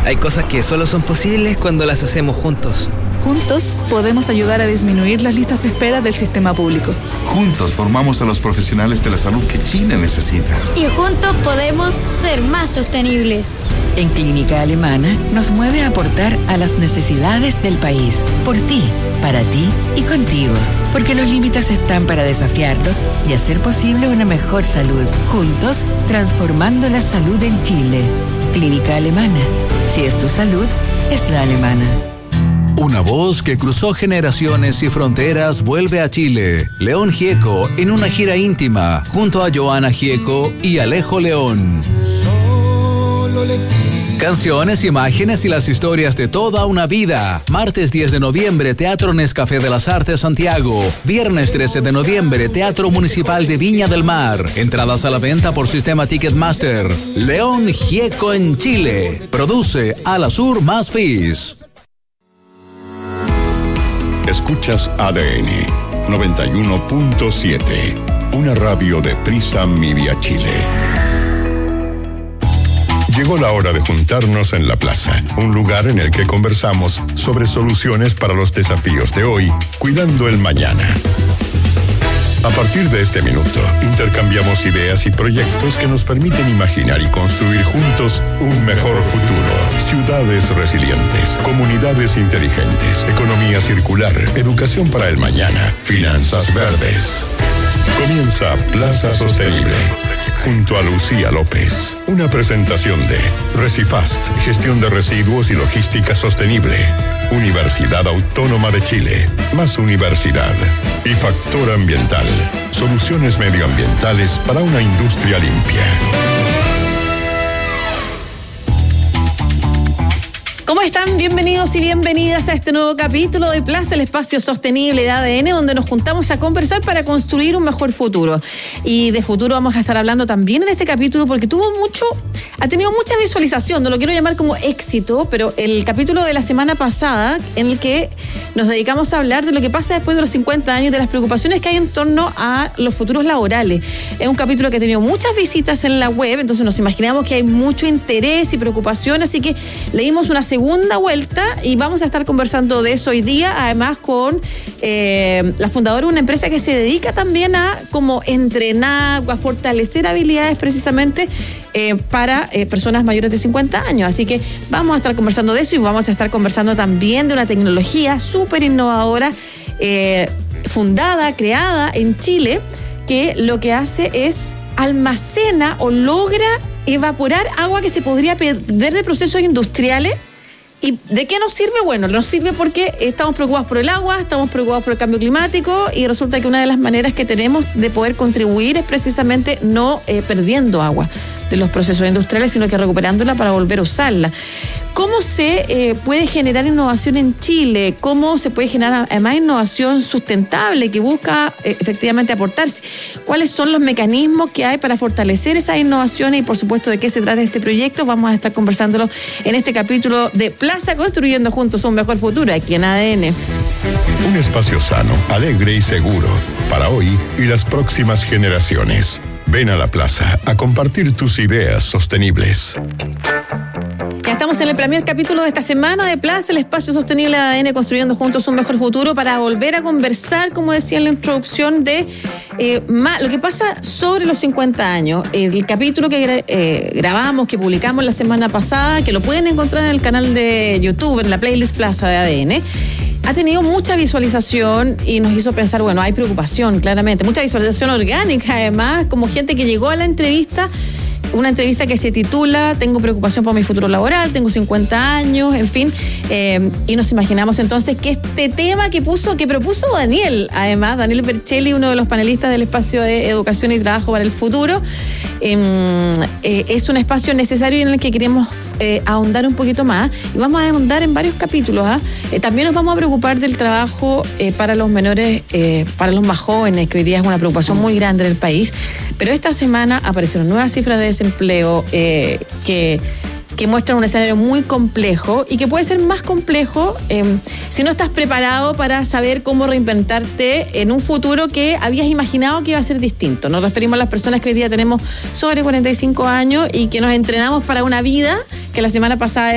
Hay cosas que solo son posibles cuando las hacemos juntos. Juntos podemos ayudar a disminuir las listas de espera del sistema público. Juntos formamos a los profesionales de la salud que Chile necesita. Y juntos podemos ser más sostenibles. En Clínica Alemana nos mueve a aportar a las necesidades del país. Por ti, para ti y contigo. Porque los límites están para desafiarlos y hacer posible una mejor salud. Juntos, transformando la salud en Chile. Clínica Alemana. Si es tu salud, es la alemana. Una voz que cruzó generaciones y fronteras vuelve a Chile. León Gieco en una gira íntima junto a Joana Gieco y Alejo León. Canciones, imágenes y las historias de toda una vida. Martes 10 de noviembre, Teatro Nescafé de las Artes Santiago. Viernes 13 de noviembre, Teatro Municipal de Viña del Mar. Entradas a la venta por sistema Ticketmaster. León Gieco en Chile. Produce Alasur más Fis. Escuchas ADN 91.7, una radio de Prisa Media Chile. Llegó la hora de juntarnos en la plaza, un lugar en el que conversamos sobre soluciones para los desafíos de hoy, cuidando el mañana. A partir de este minuto, intercambiamos ideas y proyectos que nos permiten imaginar y construir juntos un mejor futuro. Ciudades resilientes, comunidades inteligentes, economía circular, educación para el mañana, finanzas verdes. Comienza Plaza Sostenible, junto a Lucía López. Una presentación de Recifast, gestión de residuos y logística sostenible. Universidad Autónoma de Chile, más universidad. Y Factor Ambiental, soluciones medioambientales para una industria limpia. ¿Cómo están? Bienvenidos y bienvenidas a este nuevo capítulo de Plaza, el espacio sostenible de ADN, donde nos juntamos a conversar para construir un mejor futuro. Y de futuro vamos a estar hablando también en este capítulo porque ha tenido mucha visualización, no lo quiero llamar como éxito, pero el capítulo de la semana pasada en el que nos dedicamos a hablar de lo que pasa después de los 50 años, de las preocupaciones que hay en torno a los futuros laborales. Es un capítulo que ha tenido muchas visitas en la web, entonces nos imaginamos que hay mucho interés y preocupación, así que le dimos una segunda vuelta y vamos a estar conversando de eso hoy día, además con la fundadora de una empresa que se dedica también a como entrenar, a fortalecer habilidades precisamente para personas mayores de 50 años. Así que vamos a estar conversando de eso y vamos a estar conversando también de una tecnología súper innovadora, fundada, creada en Chile, que lo que hace es almacena o logra evaporar agua que se podría perder de procesos industriales. ¿Y de qué nos sirve? Bueno, nos sirve porque estamos preocupados por el agua, estamos preocupados por el cambio climático y resulta que una de las maneras que tenemos de poder contribuir es precisamente no perdiendo agua de los procesos industriales, sino que recuperándola para volver a usarla. ¿Cómo se puede generar innovación en Chile? ¿Cómo se puede generar además innovación sustentable que busca efectivamente aportarse? ¿Cuáles son los mecanismos que hay para fortalecer esas innovaciones? Y por supuesto, ¿de qué se trata este proyecto? Vamos a estar conversándolo en este capítulo de Plaza, construyendo juntos un mejor futuro aquí en ADN. Un espacio sano, alegre y seguro para hoy y las próximas generaciones. Ven a la plaza a compartir tus ideas sostenibles. Ya estamos en el primer capítulo de esta semana de Plaza, el espacio sostenible de ADN, construyendo juntos un mejor futuro, para volver a conversar, como decía en la introducción, de lo que pasa sobre los 50 años. El capítulo que grabamos, que publicamos la semana pasada, que lo pueden encontrar en el canal de YouTube, en la playlist Plaza de ADN, ha tenido mucha visualización y nos hizo pensar, bueno, hay preocupación, claramente, mucha visualización orgánica, además, como gente que llegó a la entrevista. Una entrevista que se titula Tengo preocupación por mi futuro laboral, tengo 50 años, en fin, y nos imaginamos entonces que este tema que propuso Daniel, además, Daniel Berchelli, uno de los panelistas del espacio de educación y trabajo para el futuro, es un espacio necesario en el que queremos ahondar un poquito más, y vamos a ahondar en varios capítulos. También nos vamos a preocupar del trabajo para los menores, para los más jóvenes, que hoy día es una preocupación muy grande en el país, pero esta semana aparecieron nuevas cifras de desempleo que muestran un escenario muy complejo y que puede ser más complejo si no estás preparado para saber cómo reinventarte en un futuro que habías imaginado que iba a ser distinto. Nos referimos a las personas que hoy día tenemos sobre 45 años y que nos entrenamos para una vida que la semana pasada